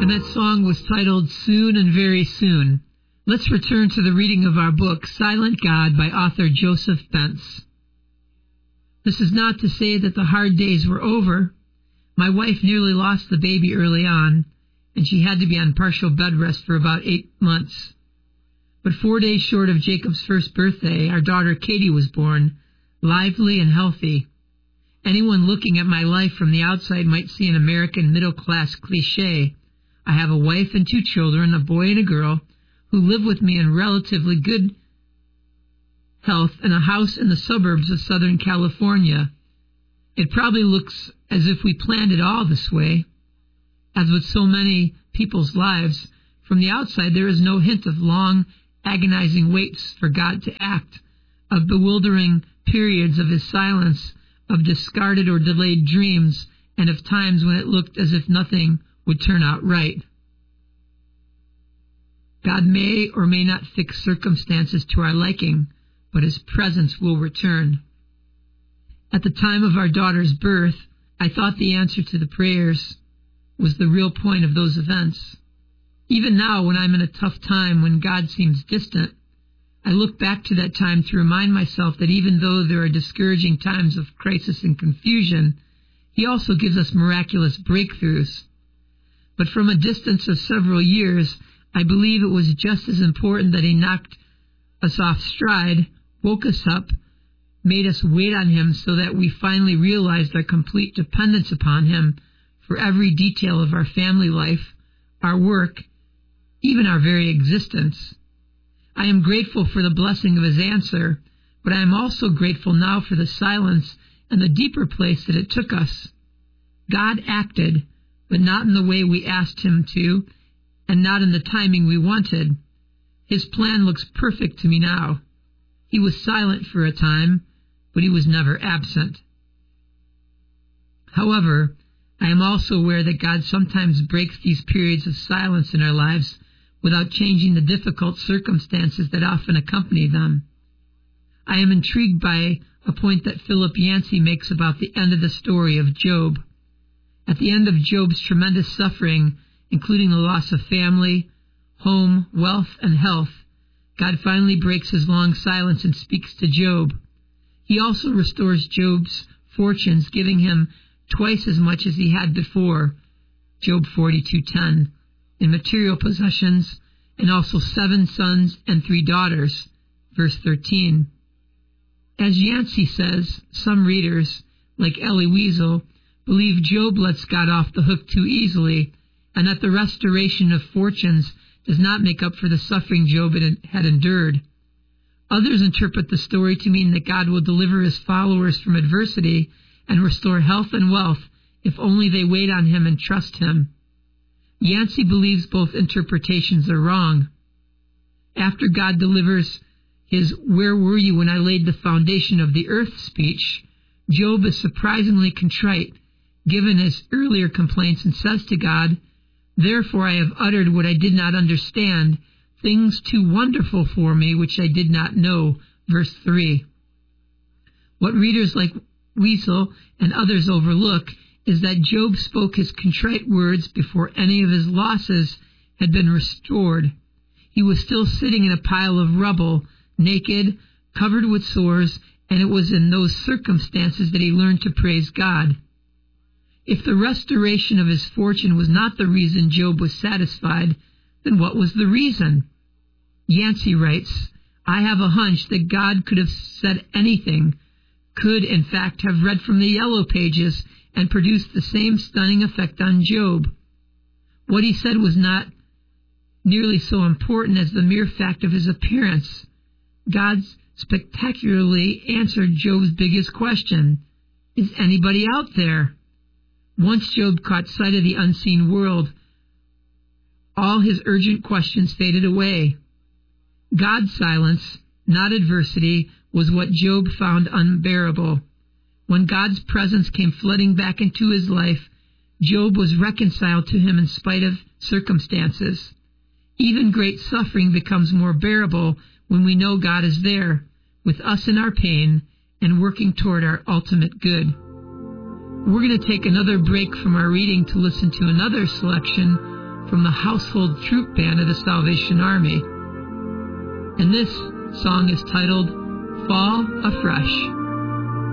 And that song was titled Soon and Very Soon. Let's return to the reading of our book, Silent God, by author Joseph Bentz. This is not to say that the hard days were over. My wife nearly lost the baby early on, and she had to be on partial bed rest for about 8 months. But 4 days short of Jacob's first birthday, our daughter Katie was born, lively and healthy. Anyone looking at my life from the outside might see an American middle-class cliché. I have a wife and 2 children, a boy and a girl, who live with me in relatively good health in a house in the suburbs of Southern California. It probably looks as if we planned it all this way. As with so many people's lives, from the outside there is no hint of long, agonizing waits for God to act, of bewildering periods of his silence, of discarded or delayed dreams, and of times when it looked as if nothing would turn out right. God may or may not fix circumstances to our liking, but his presence will return. At the time of our daughter's birth, I thought the answer to the prayers was the real point of those events. Even now, when I'm in a tough time, when God seems distant, I look back to that time to remind myself that even though there are discouraging times of crisis and confusion, he also gives us miraculous breakthroughs. But from a distance of several years, I believe it was just as important that he knocked us off stride, woke us up, made us wait on him so that we finally realized our complete dependence upon him for every detail of our family life, our work, even our very existence. I am grateful for the blessing of his answer, but I am also grateful now for the silence and the deeper place that it took us. God acted, but not in the way we asked him to, and not in the timing we wanted. His plan looks perfect to me now. He was silent for a time, but he was never absent. However, I am also aware that God sometimes breaks these periods of silence in our lives without changing the difficult circumstances that often accompany them. I am intrigued by a point that Philip Yancey makes about the end of the story of Job. At the end of Job's tremendous suffering, including the loss of family, home, wealth, and health, God finally breaks his long silence and speaks to Job. He also restores Job's fortunes, giving him twice as much as he had before, Job 42:10, in material possessions, and also 7 sons and 3 daughters, verse 13. As Yancey says, some readers, like Elie Wiesel, believe Job lets God off the hook too easily, and that the restoration of fortunes does not make up for the suffering Job had endured. Others interpret the story to mean that God will deliver his followers from adversity and restore health and wealth if only they wait on him and trust him. Yancey believes both interpretations are wrong. After God delivers his "Where were you when I laid the foundation of the earth" speech, Job is surprisingly contrite, given his earlier complaints, and says to God, "Therefore I have uttered what I did not understand, things too wonderful for me which I did not know," verse 3. What readers like Wiesel and others overlook is that Job spoke his contrite words before any of his losses had been restored. He was still sitting in a pile of rubble, naked, covered with sores, and it was in those circumstances that he learned to praise God. If the restoration of his fortune was not the reason Job was satisfied, then what was the reason? Yancey writes, "I have a hunch that God could have said anything, could in fact have read from the yellow pages and produced the same stunning effect on Job. What he said was not nearly so important as the mere fact of his appearance. God spectacularly answered Job's biggest question: is anybody out there? Once Job caught sight of the unseen world, all his urgent questions faded away. God's silence, not adversity, was what Job found unbearable. When God's presence came flooding back into his life, Job was reconciled to him in spite of circumstances. Even great suffering becomes more bearable when we know God is there, with us in our pain, and working toward our ultimate good. We're going to take another break from our reading to listen to another selection from the Household Troop Band of the Salvation Army. And this song is titled Fall Afresh.